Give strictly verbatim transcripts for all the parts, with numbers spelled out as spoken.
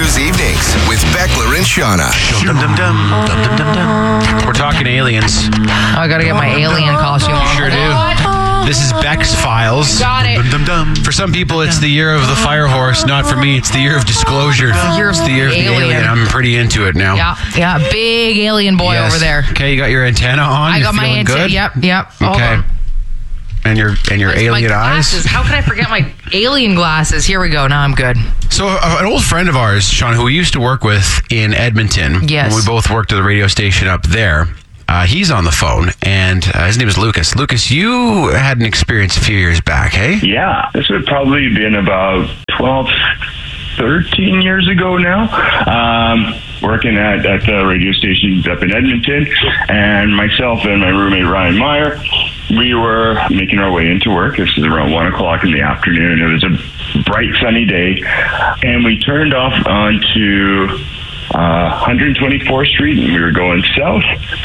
Cruise Evenings with Beckler and Shauna. Dum, dum, dum, dum, dum, dum, dum. We're talking aliens. Oh, I gotta get my alien costume. Sure do. This is Beck's Files. Got it. Dum, dum, dum. For some people, it's the year of the fire horse. Not for me. It's the year of disclosure. The year of It's the year of the alien. alien. I'm pretty into it now. Yeah, yeah, big alien boy Yes. over there. Okay, you got your antenna on. I You're got my feeling antenna. good? Yep, yep. Hold Okay. on. And your and your Where's my alien glasses? eyes. How can I forget my alien glasses? Here we go. Now I'm good. So uh, an old friend of ours, Sean, who we used to work with in Edmonton. Yes. When we both worked at the radio station up there. Uh, he's on the phone, and uh, his name is Lucas. Lucas, you had an experience a few years back, hey? Yeah, this would probably been about twelve, thirteen years ago now. Um, working at, at the radio station up in Edmonton, and myself and my roommate Ryan Meyer, we were making our way into work. This is around one o'clock in the afternoon. It was a bright sunny day, and we turned off onto Uh, one hundred twenty-fourth Street, and we were going south,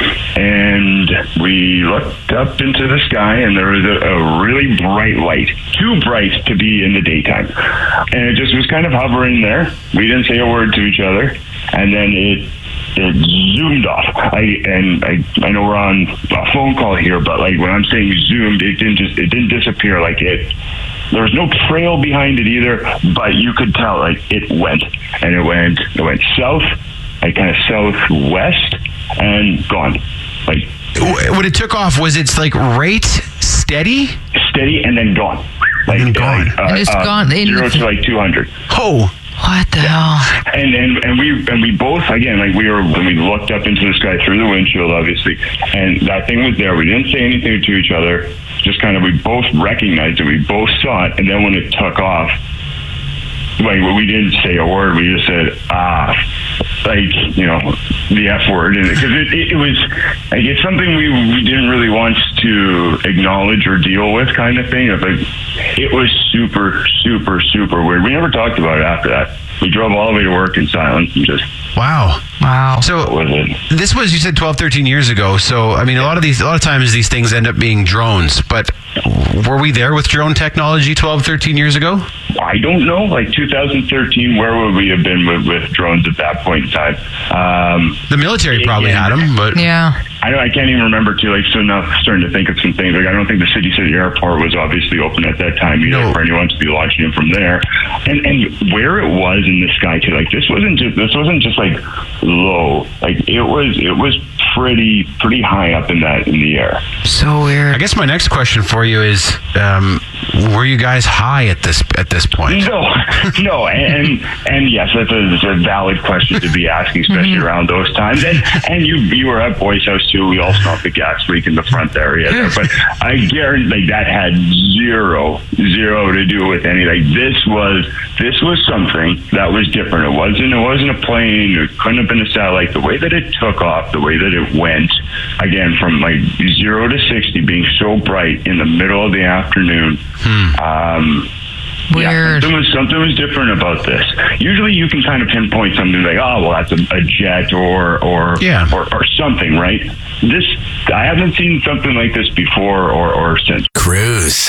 and we looked up into the sky, and there was a, a really bright light, too bright to be in the daytime, and it just was kind of hovering there. We didn't say a word to each other, and then it it zoomed off. I and I I know we're on a phone call here, but like when I'm saying zoomed, it didn't just it didn't disappear. Like it. There was no trail behind it either, but you could tell like it went, and it went, it went south, like kind of southwest, and gone. Like When it took off, was it like right steady? steady and then gone. Like And then gone. like, uh, And it's uh, gone in zero the- to like two hundred. Oh, What the hell? And, and and we and we both again like we were when we looked up into the sky through the windshield, obviously, and that thing was there. We didn't say anything to each other. Just kind of we both recognized it. We both saw it, and then when it took off, like we didn't say a word. We just said ah, like you know the F word, because it, it, it was like it's something we we didn't really want to acknowledge or deal with, kind of thing. It was, like, it was super super super weird. We never talked about it after that. We drove all the way to work in silence and just wow. Wow. So was it. this was, you said twelve, thirteen years ago. So, I mean, a lot of these, a lot of times these things end up being drones, but were we there with drone technology twelve, thirteen years ago? I don't know, like two thousand thirteen, where would we have been with, with drones at that point in time? Um, The military probably Yeah. had them, but Yeah. I don't, I can't even remember too. Like, so now starting to think of some things. Like, I don't think the City City Airport was obviously open at that time either No. for anyone to be launching them from there. And and where it was in the sky too. Like, this wasn't just this wasn't just like low. Like, it was it was pretty pretty high up in that in the air. So I weird. guess my next question for you is, um, were you guys high at this at this point? No, no, and and yes, that's a, that's a valid question to be asking, especially around those times. And and you you were at Boy's house too. We all smelled the gas leak in the front area there, but I guarantee like that had zero zero to do with any. Like this was this was something that was different. It wasn't it wasn't a plane. It couldn't have been a satellite. The way that it took off, the way that it went, again from like zero to sixty, being so bright in the middle of the afternoon. Hmm. Um, Yeah, Weird. something was something was different about this. Usually, you can kind of pinpoint something like, oh, well, that's a, a jet or or, Yeah. or or something, right? This I haven't seen something like this before or or since. Cruise.